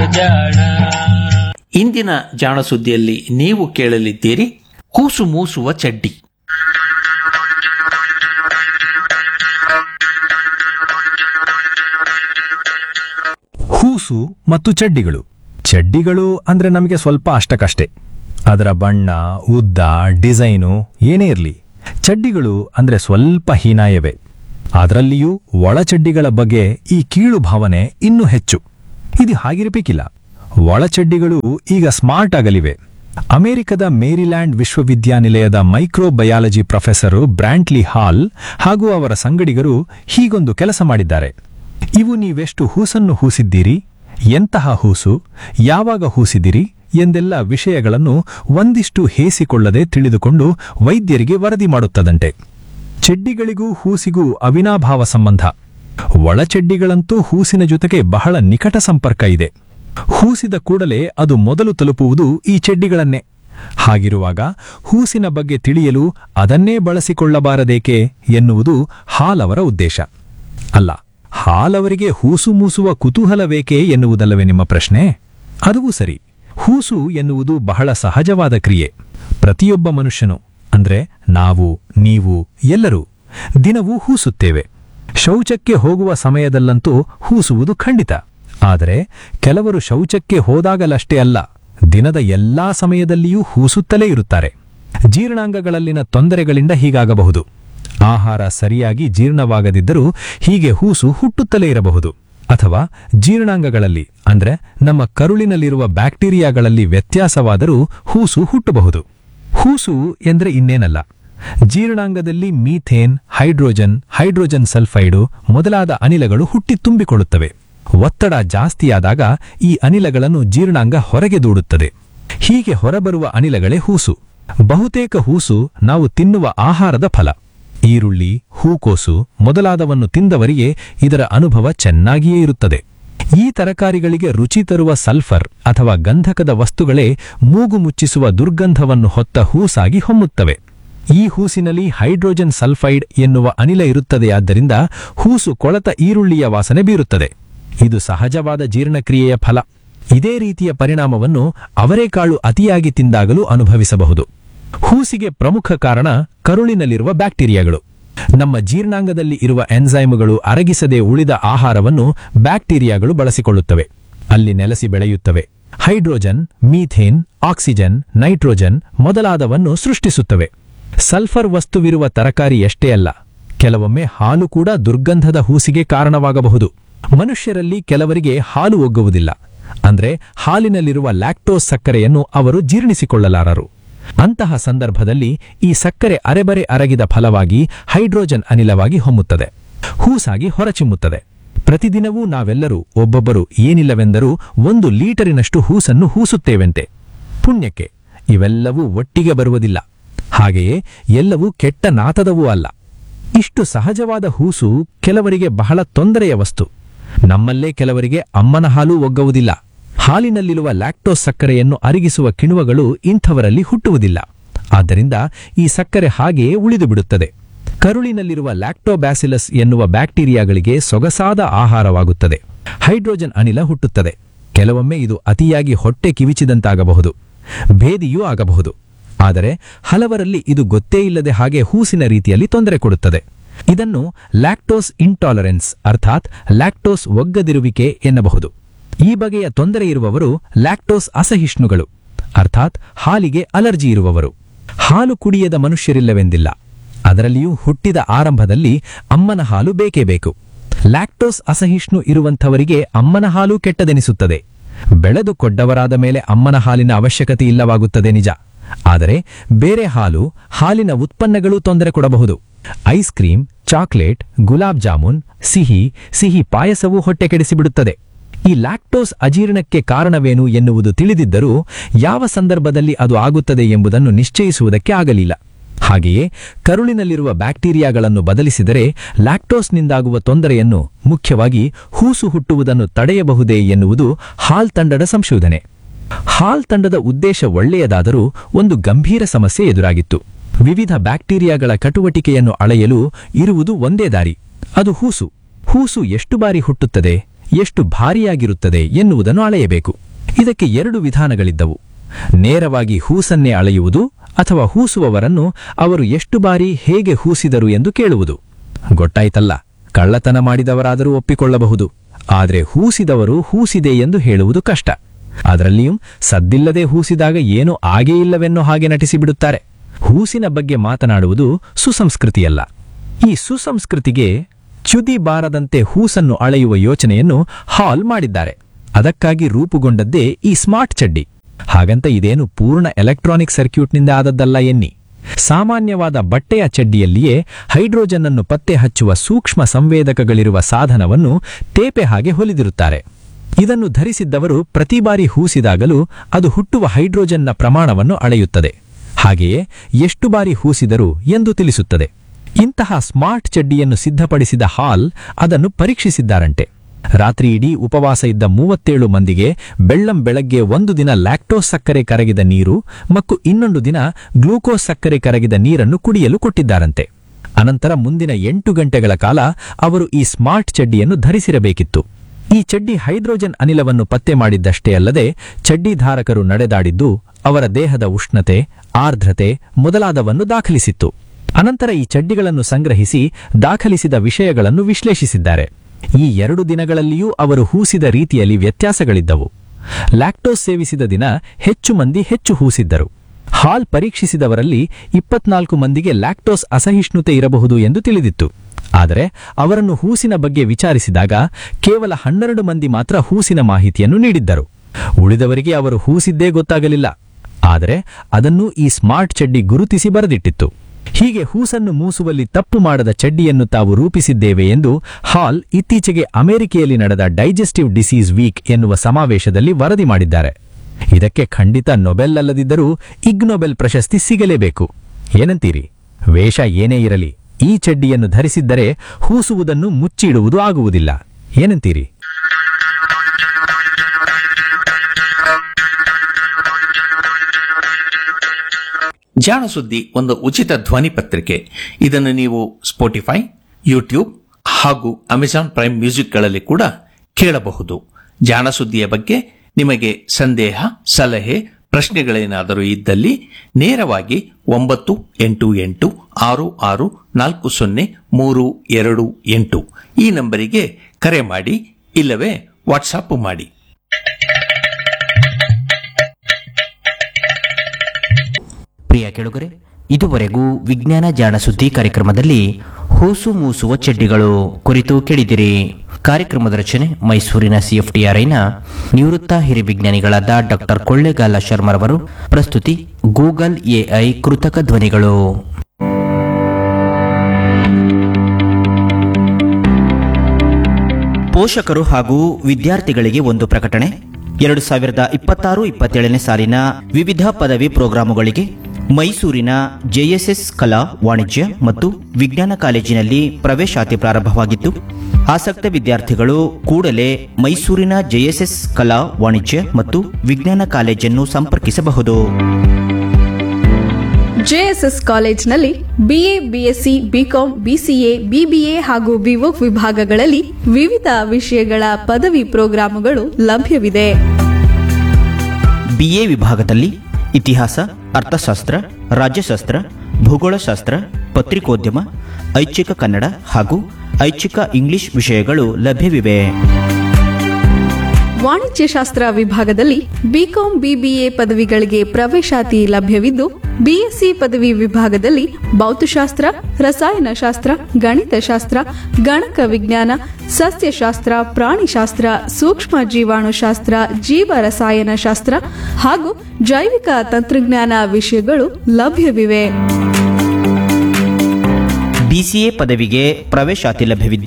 ಜಾಣ. ಇಂದಿನ ಜಾಣ ಸುದ್ದಿಯಲ್ಲಿ ನೀವು ಕೇಳಲಿದ್ದೀರಿ ಕೂಸು ಮೂಸುವ ಚಡ್ಡಿ. ಹೂಸು ಮತ್ತು ಚಡ್ಡಿಗಳು. ಚಡ್ಡಿಗಳು ಅಂದ್ರೆ ನಮಗೆ ಸ್ವಲ್ಪ ಅಷ್ಟಕ್ಕಷ್ಟೇ. ಅದರ ಬಣ್ಣ, ಉದ್ದ, ಡಿಸೈನು ಏನೇ ಇರಲಿ, ಚಡ್ಡಿಗಳು ಅಂದ್ರೆ ಸ್ವಲ್ಪ ಹೀನಾಯವೇ. ಅದರಲ್ಲಿಯೂ ಒಳಚಡ್ಡಿಗಳ ಬಗ್ಗೆ ಈ ಕೀಳು ಭಾವನೆ ಇನ್ನೂ ಹೆಚ್ಚು. ಇದು ಹಾಗಿರಬೇಕಿಲ್ಲ. ಒಳಚಡ್ಡಿಗಳು ಈಗ ಸ್ಮಾರ್ಟ್ ಆಗಲಿವೆ. ಅಮೆರಿಕದ ಮೇರಿಲ್ಯಾಂಡ್ ವಿಶ್ವವಿದ್ಯಾನಿಲಯದ ಮೈಕ್ರೋಬಯಾಲಜಿ ಪ್ರೊಫೆಸರ್ ಬ್ರ್ಯಾಂಟ್ಲಿ ಹಾಲ್ ಹಾಗೂ ಅವರ ಸಂಗಡಿಗರು ಹೀಗೊಂದು ಕೆಲಸ ಮಾಡಿದ್ದಾರೆ. ಇವು ನೀವೆಷ್ಟು ಹೂಸನ್ನು ಹೂಸಿದ್ದೀರಿ, ಎಂತಹ ಹೂಸು, ಯಾವಾಗ ಹೂಸಿದಿರಿ ಎಂದೆಲ್ಲ ವಿಷಯಗಳನ್ನು ಒಂದಿಷ್ಟು ಹೇಸಿಕೊಳ್ಳದೆ ತಿಳಿದುಕೊಂಡು ವೈದ್ಯರಿಗೆ ವರದಿ ಮಾಡುತ್ತದಂತೆ. ಚೆಡ್ಡಿಗಳಿಗೂ ಹೂಸಿಗೂ ಅವಿನಾಭಾವ ಸಂಬಂಧ. ಒಳಚಡ್ಡಿಗಳಂತೂ ಹೂಸಿನ ಜೊತೆಗೆ ಬಹಳ ನಿಕಟ ಸಂಪರ್ಕ ಇದೆ. ಹೂಸಿದ ಕೂಡಲೇ ಅದು ಮೊದಲು ತಲುಪುವುದು ಈ ಚೆಡ್ಡಿಗಳನ್ನೇ. ಹಾಗಿರುವಾಗ ಹೂಸಿನ ಬಗ್ಗೆ ತಿಳಿಯಲು ಅದನ್ನೇ ಬಳಸಿಕೊಳ್ಳಬಾರದೇಕೆ ಎನ್ನುವುದು ಹಾಲ್ ಅವರ ಉದ್ದೇಶ. ಅಲ್ಲ, ಹಾಲ್ ಅವರಿಗೆ ಹೂಸು ಮೂಸುವ ಕುತೂಹಲವೇಕೆ ಎನ್ನುವುದಲ್ಲವೇ ನಿಮ್ಮ ಪ್ರಶ್ನೆ? ಅದೂ ಸರಿ. ಹೂಸು ಎನ್ನುವುದು ಬಹಳ ಸಹಜವಾದ ಕ್ರಿಯೆ. ಪ್ರತಿಯೊಬ್ಬ ಮನುಷ್ಯನು ಅಂದ್ರೆ ನಾವು, ನೀವು ಎಲ್ಲರೂ ದಿನವೂ ಹೂಸುತ್ತೇವೆ. ಶೌಚಕ್ಕೆ ಹೋಗುವ ಸಮಯದಲ್ಲಂತೂ ಹೂಸುವುದು ಖಂಡಿತ. ಆದರೆ ಕೆಲವರು ಶೌಚಕ್ಕೆ ಹೋದಾಗಲಷ್ಟೇ ಅಲ್ಲ, ದಿನದ ಎಲ್ಲಾ ಸಮಯದಲ್ಲಿಯೂ ಹೂಸುತ್ತಲೇ ಇರುತ್ತಾರೆ. ಜೀರ್ಣಾಂಗಗಳಲ್ಲಿನ ತೊಂದರೆಗಳಿಂದ ಹೀಗಾಗಬಹುದು. ಆಹಾರ ಸರಿಯಾಗಿ ಜೀರ್ಣವಾಗದಿದ್ದರೂ ಹೀಗೆ ಹೂಸು ಹುಟ್ಟುತ್ತಲೇ ಇರಬಹುದು. ಅಥವಾ ಜೀರ್ಣಾಂಗಗಳಲ್ಲಿ ಅಂದ್ರೆ ನಮ್ಮ ಕರುಳಿನಲ್ಲಿರುವ ಬ್ಯಾಕ್ಟೀರಿಯಾಗಳಲ್ಲಿ ವ್ಯತ್ಯಾಸವಾದರೂ ಹೂಸು ಹುಟ್ಟಬಹುದು. ಹೂಸು ಎಂದ್ರೆ ಇನ್ನೇನಲ್ಲ, ಜೀರ್ಣಾಂಗದಲ್ಲಿ ಮೀಥೇನ್, ಹೈಡ್ರೋಜನ್ ಸಲ್ಫೈಡು ಮೊದಲಾದ ಅನಿಲಗಳು ಹುಟ್ಟಿ ತುಂಬಿಕೊಳ್ಳುತ್ತವೆ. ಒತ್ತಡ ಜಾಸ್ತಿಯಾದಾಗ ಈ ಅನಿಲಗಳನ್ನು ಜೀರ್ಣಾಂಗ ಹೊರಗೆ ದೂಡುತ್ತದೆ. ಹೀಗೆ ಹೊರಬರುವ ಅನಿಲಗಳೇ ಹೂಸು. ಬಹುತೇಕ ಹೂಸು ನಾವು ತಿನ್ನುವ ಆಹಾರದ ಫಲ. ಈರುಳ್ಳಿ, ಹೂಕೋಸು ಮೊದಲಾದವನ್ನು ತಿಂದವರಿಗೆ ಇದರ ಅನುಭವ ಚೆನ್ನಾಗಿಯೇ ಇರುತ್ತದೆ. ಈ ತರಕಾರಿಗಳಿಗೆ ರುಚಿ ತರುವ ಸಲ್ಫರ್ ಅಥವಾ ಗಂಧಕದ ವಸ್ತುಗಳೇ ಮೂಗು ಮುಚ್ಚಿಸುವ ದುರ್ಗಂಧವನ್ನು ಹೊತ್ತ ಹೂಸಾಗಿ ಹೊಮ್ಮುತ್ತವೆ. ಈ ಹೂಸಿನಲ್ಲಿ ಹೈಡ್ರೋಜನ್ ಸಲ್ಫೈಡ್ ಎನ್ನುವ ಅನಿಲ ಇರುತ್ತದೆಯಾದ್ದರಿಂದ ಹೂಸು ಕೊಳತ ಈರುಳ್ಳಿಯ ವಾಸನೆ ಬೀರುತ್ತದೆ. ಇದು ಸಹಜವಾದ ಜೀರ್ಣಕ್ರಿಯೆಯ ಫಲ. ಇದೇ ರೀತಿಯ ಪರಿಣಾಮವನ್ನು ಅವರೆಕಾಳು ಅತಿಯಾಗಿ ತಿಂದಾಗಲೂ ಅನುಭವಿಸಬಹುದು. ಹೂಸಿಗೆ ಪ್ರಮುಖ ಕಾರಣ ಕರುಳಿನಲ್ಲಿರುವ ಬ್ಯಾಕ್ಟೀರಿಯಾಗಳು. ನಮ್ಮ ಜೀರ್ಣಾಂಗದಲ್ಲಿ ಇರುವ ಎನ್ಸೈಮುಗಳು ಅರಗಿಸದೆ ಉಳಿದ ಆಹಾರವನ್ನು ಬ್ಯಾಕ್ಟೀರಿಯಾಗಳು ಬಳಸಿಕೊಳ್ಳುತ್ತವೆ. ಅಲ್ಲಿ ನೆಲೆಸಿ ಬೆಳೆಯುತ್ತವೆ. ಹೈಡ್ರೋಜನ್, ಮೀಥೇನ್, ಆಕ್ಸಿಜನ್, ನೈಟ್ರೋಜನ್ ಮೊದಲಾದವನ್ನು ಸೃಷ್ಟಿಸುತ್ತವೆ. ಸಲ್ಫರ್ ವಸ್ತುವಿರುವ ತರಕಾರಿ ಎಷ್ಟೇ ಅಲ್ಲ, ಕೆಲವೊಮ್ಮೆ ಹಾಲು ಕೂಡ ದುರ್ಗಂಧದ ಹೂಸಿಗೆ ಕಾರಣವಾಗಬಹುದು. ಮನುಷ್ಯರಲ್ಲಿ ಕೆಲವರಿಗೆ ಹಾಲು ಒಗ್ಗುವುದಿಲ್ಲ. ಅಂದ್ರೆ ಹಾಲಿನಲ್ಲಿರುವ ಲ್ಯಾಕ್ಟೋಸ್ ಸಕ್ಕರೆಯನ್ನು ಅವರು ಜೀರ್ಣಿಸಿಕೊಳ್ಳಲಾರರು. ಅಂತಹ ಸಂದರ್ಭದಲ್ಲಿ ಈ ಸಕ್ಕರೆ ಅರೆಬರೆ ಅರಗಿದ ಫಲವಾಗಿ ಹೈಡ್ರೋಜನ್ ಅನಿಲವಾಗಿ ಹೊಮ್ಮುತ್ತದೆ, ಹೂಸಾಗಿ ಹೊರಚಿಮ್ಮುತ್ತದೆ. ಪ್ರತಿದಿನವೂ ನಾವೆಲ್ಲರೂ ಒಬ್ಬೊಬ್ಬರು ಏನಿಲ್ಲವೆಂದರೂ 1 ಲೀಟರಿನಷ್ಟು ಹೂಸನ್ನು ಹೂಸುತ್ತೇವೆಂತೆ. ಪುಣ್ಯಕ್ಕೆ ಇವೆಲ್ಲವೂ ಒಟ್ಟಿಗೆ ಬರುವುದಿಲ್ಲ. ಹಾಗೆಯೇ ಎಲ್ಲವೂ ಕೆಟ್ಟ ನಾತದವೂ ಅಲ್ಲ. ಇಷ್ಟು ಸಹಜವಾದ ಹೂಸು ಕೆಲವರಿಗೆ ಬಹಳ ತೊಂದರೆಯ ವಸ್ತು. ನಮ್ಮಲ್ಲೇ ಕೆಲವರಿಗೆ ಅಮ್ಮನ ಹಾಲು ಒಗ್ಗುವುದಿಲ್ಲ. ಹಾಲಿನಲ್ಲಿರುವ ಲ್ಯಾಕ್ಟೋಸ್ ಸಕ್ಕರೆಯನ್ನು ಅರಗಿಸುವ ಕಿಣ್ವಗಳು ಇಂಥವರಲ್ಲಿ ಹುಟ್ಟುವುದಿಲ್ಲ. ಆದ್ದರಿಂದ ಈ ಸಕ್ಕರೆ ಹಾಗೆಯೇ ಉಳಿದು ಬಿಡುತ್ತದೆ. ಕರುಳಿನಲ್ಲಿರುವ ಲ್ಯಾಕ್ಟೋಬ್ಯಾಸಿಲಸ್ ಎನ್ನುವ ಬ್ಯಾಕ್ಟೀರಿಯಾಗಳಿಗೆ ಸೊಗಸಾದ ಆಹಾರವಾಗುತ್ತದೆ. ಹೈಡ್ರೋಜನ್ ಅನಿಲ ಹುಟ್ಟುತ್ತದೆ. ಕೆಲವೊಮ್ಮೆ ಇದು ಅತಿಯಾಗಿ ಹೊಟ್ಟೆ ಕಿವಿಚಿದಂತಾಗಬಹುದು, ಭೇದಿಯೂ ಆಗಬಹುದು. ಆದರೆ ಹಲವರಲ್ಲಿ ಇದು ಗೊತ್ತೇ ಇಲ್ಲದೆ ಹಾಗೆ ಹೂಸಿನ ರೀತಿಯಲ್ಲಿ ತೊಂದರೆ ಕೊಡುತ್ತದೆ. ಇದನ್ನು ಲ್ಯಾಕ್ಟೋಸ್ ಇಂಟಾಲರೆನ್ಸ್ ಅರ್ಥಾತ್ ಲ್ಯಾಕ್ಟೋಸ್ ಒಗ್ಗದಿರುವಿಕೆ ಎನ್ನಬಹುದು. ಈ ಬಗೆಯ ತೊಂದರೆ ಇರುವವರು ಲ್ಯಾಕ್ಟೋಸ್ ಅಸಹಿಷ್ಣುಗಳು ಅರ್ಥಾತ್ ಹಾಲಿಗೆ ಅಲರ್ಜಿ ಇರುವವರು. ಹಾಲು ಕುಡಿಯದ ಮನುಷ್ಯರಿಲ್ಲವೆಂದಿಲ್ಲ. ಅದರಲ್ಲಿಯೂ ಹುಟ್ಟಿದ ಆರಂಭದಲ್ಲಿ ಅಮ್ಮನ ಹಾಲು ಬೇಕೇ ಬೇಕು. ಲ್ಯಾಕ್ಟೋಸ್ ಅಸಹಿಷ್ಣು ಇರುವಂಥವರಿಗೆ ಅಮ್ಮನ ಹಾಲು ಕೆಟ್ಟದೆನಿಸುತ್ತದೆ. ಬೆಳೆದು ಕೊಡ್ಡವರಾದ ಮೇಲೆ ಅಮ್ಮನ ಹಾಲಿನ ಅವಶ್ಯಕತೆ ಇಲ್ಲವಾಗುತ್ತದೆ ನಿಜ. ಆದರೆ ಬೇರೆ ಹಾಲಿನ ಉತ್ಪನ್ನಗಳು ತೊಂದರೆ ಕೊಡಬಹುದು. Ice cream, chocolate, gulab jamun, ಸಿಹಿ ಪಾಯಸವೂ ಹೊಟ್ಟೆ ಕೆಡಿಸಿಬಿಡುತ್ತದೆ. ಈ ಲ್ಯಾಕ್ಟೋಸ್ ಅಜೀರ್ಣಕ್ಕೆ ಕಾರಣವೇನು ಎನ್ನುವುದು ತಿಳಿದಿದ್ದರೂ ಯಾವ ಸಂದರ್ಭದಲ್ಲಿ ಅದು ಆಗುತ್ತದೆ ಎಂಬುದನ್ನು ನಿಶ್ಚಯಿಸುವುದಕ್ಕೆ ಆಗಲಿಲ್ಲ. ಹಾಗೆಯೇ ಕರುಳಿನಲ್ಲಿರುವ ಬ್ಯಾಕ್ಟೀರಿಯಾಗಳನ್ನು ಬದಲಿಸಿದರೆ ಲ್ಯಾಕ್ಟೋಸ್ನಿಂದಾಗುವ ತೊಂದರೆಯನ್ನು, ಮುಖ್ಯವಾಗಿ ಹೂಸು ಹುಟ್ಟುವುದನ್ನು ತಡೆಯಬಹುದೇ ಎನ್ನುವುದು ಹಾಲ್ ತಂಡದ ಸಂಶೋಧನೆ. ಹಾಲ್ ತಂಡದ ಉದ್ದೇಶ ಒಳ್ಳೆಯದಾದರೂ ಒಂದು ಗಂಭೀರ ಸಮಸ್ಯೆ ಎದುರಾಗಿತ್ತು. ವಿವಿಧ ಬ್ಯಾಕ್ಟೀರಿಯಾಗಳ ಚಟುವಟಿಕೆಯನ್ನು ಅಳೆಯಲು ಇರುವುದು ಒಂದೇ ದಾರಿ, ಅದು ಹೂಸು. ಹೂಸು ಎಷ್ಟು ಬಾರಿ ಹುಟ್ಟುತ್ತದೆ, ಎಷ್ಟು ಭಾರಿಯಾಗಿರುತ್ತದೆ ಎನ್ನುವುದನ್ನು ಅಳೆಯಬೇಕು. ಇದಕ್ಕೆ 2 ವಿಧಾನಗಳಿದ್ದವು. ನೇರವಾಗಿ ಹೂಸನ್ನೇ ಅಳೆಯುವುದು ಅಥವಾ ಹೂಸುವವರನ್ನು ಅವರು ಎಷ್ಟು ಬಾರಿ ಹೇಗೆ ಹೂಸಿದರು ಎಂದು ಕೇಳುವುದು. ಗೊತ್ತಾಯ್ತಲ್ಲ, ಕಳ್ಳತನ ಮಾಡಿದವರಾದರೂ ಒಪ್ಪಿಕೊಳ್ಳಬಹುದು, ಆದರೆ ಹೂಸಿದವರು ಹೂಸಿದೆ ಎಂದು ಹೇಳುವುದು ಕಷ್ಟ. ಅದರಲ್ಲಿಯೂ ಸದ್ದಿಲ್ಲದೆ ಹೂಸಿದಾಗ ಏನೂ ಆಗೇ ಇಲ್ಲವೆನ್ನೋ ಹಾಗೆ ನಟಿಸಿಬಿಡುತ್ತಾರೆ. ಹೂಸಿನ ಬಗ್ಗೆ ಮಾತನಾಡುವುದು ಸುಸಂಸ್ಕೃತಿಯಲ್ಲ. ಈ ಸುಸಂಸ್ಕೃತಿಗೆ ಚ್ಯುತಿ ಬಾರದಂತೆ ಹೂಸನ್ನು ಅಳೆಯುವ ಯೋಚನೆಯನ್ನು ಹಾಲ್ ಮಾಡಿದ್ದಾರೆ. ಅದಕ್ಕಾಗಿ ರೂಪುಗೊಂಡದ್ದೇ ಈ ಸ್ಮಾರ್ಟ್ ಚಡ್ಡಿ. ಹಾಗಂತ ಇದೇನು ಪೂರ್ಣ ಎಲೆಕ್ಟ್ರಾನಿಕ್ ಸರ್ಕ್ಯೂಟ್ನಿಂದ ಆದದ್ದಲ್ಲ ಎನ್ನಿ. ಸಾಮಾನ್ಯವಾದ ಬಟ್ಟೆಯ ಚಡ್ಡಿಯಲ್ಲಿಯೇ ಹೈಡ್ರೋಜನ್ ಅನ್ನು ಪತ್ತೆ ಹಚ್ಚುವ ಸೂಕ್ಷ್ಮ ಸಂವೇದಕಗಳಿರುವ ಸಾಧನವನ್ನು ತೇಪೆ ಹಾಗೆ ಹೊಲಿದಿರುತ್ತಾರೆ. ಇದನ್ನು ಧರಿಸಿದ್ದವರು ಪ್ರತಿ ಬಾರಿ ಹೂಸಿದಾಗಲೂ ಅದು ಹುಟ್ಟುವ ಹೈಡ್ರೋಜನ್ನ ಪ್ರಮಾಣವನ್ನು ಅಳೆಯುತ್ತದೆ. ಹಾಗೆಯೇ ಎಷ್ಟು ಬಾರಿ ಹೂಸಿದರು ಎಂದು ತಿಳಿಸುತ್ತದೆ. ಇಂತಹ ಸ್ಮಾರ್ಟ್ ಚಡ್ಡಿಯನ್ನು ಸಿದ್ಧಪಡಿಸಿದ ಹಾಲ್ ಅದನ್ನು ಪರೀಕ್ಷಿಸಿದ್ದಾರಂತೆ. ರಾತ್ರಿ ಇಡೀ ಉಪವಾಸ ಇದ್ದ 37 ಮಂದಿಗೆ ಬೆಳ್ಳಂಬೆಳಗ್ಗೆ ಒಂದು ದಿನ ಲ್ಯಾಕ್ಟೋಸ್ ಸಕ್ಕರೆ ಕರಗಿದ ನೀರು ಮತ್ತು ಇನ್ನೊಂದು ದಿನ ಗ್ಲೂಕೋಸ್ ಸಕ್ಕರೆ ಕರಗಿದ ನೀರನ್ನು ಕುಡಿಯಲು ಕೊಟ್ಟಿದ್ದಾರಂತೆ. ಅನಂತರ ಮುಂದಿನ 8 ಗಂಟೆಗಳ ಕಾಲ ಅವರು ಈ ಸ್ಮಾರ್ಟ್ ಚಡ್ಡಿಯನ್ನು ಧರಿಸಿರಬೇಕಿತ್ತು. ಈ ಚಡ್ಡಿ ಹೈಡ್ರೋಜನ್ ಅನಿಲವನ್ನು ಪತ್ತೆ ಮಾಡಿದ್ದಷ್ಟೇ ಅಲ್ಲದೆ ಚಡ್ಡಿಧಾರಕರು ನಡೆದಾಡಿದ್ದು ಅವರ ದೇಹದ ಉಷ್ಣತೆ, ಆರ್ದ್ರತೆ ಮೊದಲಾದವನ್ನು ದಾಖಲಿಸಿತ್ತು. ಅನಂತರ ಈ ಚಡ್ಡಿಗಳನ್ನು ಸಂಗ್ರಹಿಸಿ ದಾಖಲಿಸಿದ ವಿಷಯಗಳನ್ನು ವಿಶ್ಲೇಷಿಸಿದ್ದಾರೆ. ಈ 2 ದಿನಗಳಲ್ಲಿಯೂ ಅವರು ಹೂಸಿದ ರೀತಿಯಲ್ಲಿ ವ್ಯತ್ಯಾಸಗಳಿದ್ದವು. ಲ್ಯಾಕ್ಟೋಸ್ ಸೇವಿಸಿದ ದಿನ ಹೆಚ್ಚು ಮಂದಿ ಹೆಚ್ಚು ಹೂಸಿದ್ದರು. ಹಾಲ್ ಪರೀಕ್ಷಿಸಿದವರಲ್ಲಿ 24 ಮಂದಿಗೆ ಲ್ಯಾಕ್ಟೋಸ್ ಅಸಹಿಷ್ಣುತೆ ಇರಬಹುದು ಎಂದು ತಿಳಿದಿತ್ತು. ಆದರೆ ಅವರನ್ನು ಹೂಸಿನ ಬಗ್ಗೆ ವಿಚಾರಿಸಿದಾಗ ಕೇವಲ 12 ಮಂದಿ ಮಾತ್ರ ಹೂಸಿನ ಮಾಹಿತಿಯನ್ನು ನೀಡಿದ್ದರು. ಉಳಿದವರಿಗೆ ಅವರು ಹೂಸಿದ್ದೇ ಗೊತ್ತಾಗಲಿಲ್ಲ. ಆದರೆ ಅದನ್ನು ಈ ಸ್ಮಾರ್ಟ್ ಚಡ್ಡಿ ಗುರುತಿಸಿ ಬರೆದಿಟ್ಟಿತ್ತು. ಹೀಗೆ ಹೂಸನ್ನು ಮೂಸುವಲ್ಲಿ ತಪ್ಪು ಮಾಡದ ಚಡ್ಡಿಯನ್ನು ತಾವು ರೂಪಿಸಿದ್ದೇವೆ ಎಂದು ಹಾಲ್ ಇತ್ತೀಚೆಗೆ ಅಮೆರಿಕೆಯಲ್ಲಿ ನಡೆದ ಡೈಜೆಸ್ಟಿವ್ ಡಿಸೀಸ್ ವೀಕ್ ಎನ್ನುವ ಸಮಾವೇಶದಲ್ಲಿ ವರದಿ ಮಾಡಿದ್ದಾರೆ. ಇದಕ್ಕೆ ಖಂಡಿತ ನೊಬೆಲ್ ಅಲ್ಲದಿದ್ದರೂ ಇಗ್ ನೊಬೆಲ್ ಪ್ರಶಸ್ತಿ ಸಿಗಲೇಬೇಕು. ಏನಂತೀರಿ? ವೇಷ ಏನೇ ಇರಲಿ, ಈ ಚಡ್ಡಿಯನ್ನು ಧರಿಸಿದ್ದರೆ ಹೂಸುವುದನ್ನು ಮುಚ್ಚಿಡುವುದು ಆಗುವುದಿಲ್ಲ. ಏನಂತೀರಿ? ಜಾಣ ಸುದ್ದಿ ಒಂದು ಉಚಿತ ಧ್ವನಿ ಪತ್ರಿಕೆ. ಇದನ್ನು ನೀವು ಸ್ಪೋಟಿಫೈ, ಯೂಟ್ಯೂಬ್ ಹಾಗೂ ಅಮೆಜಾನ್ ಪ್ರೈಮ್ ಮ್ಯೂಸಿಕ್ಗಳಲ್ಲಿ ಕೂಡ ಕೇಳಬಹುದು. ಜಾಣ ಸುದ್ದಿಯ ಬಗ್ಗೆ ನಿಮಗೆ ಸಂದೇಹ, ಸಲಹೆ, ಪ್ರಶ್ನೆಗಳೇನಾದರೂ ಇದ್ದಲ್ಲಿ ನೇರವಾಗಿ 9886640328 ಈ ನಂಬರಿಗೆ ಕರೆ ಮಾಡಿ, ಇಲ್ಲವೇ ವಾಟ್ಸಾಪ್ ಮಾಡಿ. ಪ್ರಿಯ ಕೇಳುಗರೆ, ಇದುವರೆಗೂ ವಿಜ್ಞಾನ ಜಾಣ ಸುದ್ದಿ ಕಾರ್ಯಕ್ರಮದಲ್ಲಿ ಹೂಸು ಮೂಸುವ ಚಡ್ಡಿಗಳು ಕುರಿತು ಕೇಳಿದಿರಿ. ಕಾರ್ಯಕ್ರಮದ ರಚನೆ ಮೈಸೂರಿನ CFTRIನ ನಿವೃತ್ತ ಹಿರಿಯ ವಿಜ್ಞಾನಿಗಳಾದ ಡಾಕ್ಟರ್ ಕೊಳ್ಳೇಗಾಲ ಶರ್ಮರವರು. ಪ್ರಸ್ತುತಿ ಗೂಗಲ್ AI ಕೃತಕ ಧ್ವನಿಗಳು. ಪೋಷಕರು ಹಾಗೂ ವಿದ್ಯಾರ್ಥಿಗಳಿಗೆ ಒಂದು ಪ್ರಕಟಣೆ. 2026-27ನೇ ಸಾಲಿನ ವಿವಿಧ ಪದವಿ ಪ್ರೋಗ್ರಾಮುಗಳಿಗೆ ಮೈಸೂರಿನ JSS ಕಲಾ, ವಾಣಿಜ್ಯ ಮತ್ತು ವಿಜ್ಞಾನ ಕಾಲೇಜಿನಲ್ಲಿ ಪ್ರವೇಶಾತಿ ಪ್ರಾರಂಭವಾಗಿದ್ದು, ಆಸಕ್ತ ವಿದ್ಯಾರ್ಥಿಗಳು ಕೂಡಲೇ ಮೈಸೂರಿನ JSS ಕಲಾ, ವಾಣಿಜ್ಯ ಮತ್ತು ವಿಜ್ಞಾನ ಕಾಲೇಜನ್ನು ಸಂಪರ್ಕಿಸಬಹುದು. JSS ಕಾಲೇಜಿನಲ್ಲಿ BA, BSc, BCom, BCA, BBA ಹಾಗೂ BVoc ವಿಭಾಗಗಳಲ್ಲಿ ವಿವಿಧ ವಿಷಯಗಳ ಪದವಿ ಪ್ರೋಗ್ರಾಮುಗಳು ಲಭ್ಯವಿದೆ. BA ವಿಭಾಗದಲ್ಲಿ ಇತಿಹಾಸ, ಅರ್ಥಶಾಸ್ತ್ರ, ರಾಜ್ಯಶಾಸ್ತ್ರ, ಭೂಗೋಳಶಾಸ್ತ್ರ, ಪತ್ರಿಕೋದ್ಯಮ, ಐಚ್ಛಿಕ ಕನ್ನಡ ಹಾಗೂ ಐಚ್ಛಿಕ ಇಂಗ್ಲಿಷ್ ವಿಷಯಗಳು ಲಭ್ಯವಿವೆ. ವಾಣಿಜ್ಯಶಾಸ್ತ್ರ ವಿಭಾಗದಲ್ಲಿ BCom, BBA ಪದವಿಗಳಿಗೆ ಪ್ರವೇಶಾತಿ ಲಭ್ಯವಿದ್ದು, BSc ಪದವಿ ವಿಭಾಗದಲ್ಲಿ ಭೌತಶಾಸ್ತ್ರ, ರಸಾಯನಶಾಸ್ತ್ರ, ಗಣಿತಶಾಸ್ತ್ರ, ಗಣಕ ವಿಜ್ಞಾನ, ಸಸ್ಯಶಾಸ್ತ್ರ, ಪ್ರಾಣಿಶಾಸ್ತ್ರ, ಸೂಕ್ಷ್ಮ ಜೀವಾಣುಶಾಸ್ತ್ರ, ಜೀವ ರಸಾಯನಶಾಸ್ತ್ರ ಹಾಗೂ ಜೈವಿಕ ತಂತ್ರಜ್ಞಾನ ವಿಷಯಗಳು ಲಭ್ಯವಿವೆ. BCA ಪದವಿಗೆ ಪ್ರವೇಶಾತಿ ಲಭ್ಯವಿದ್ದು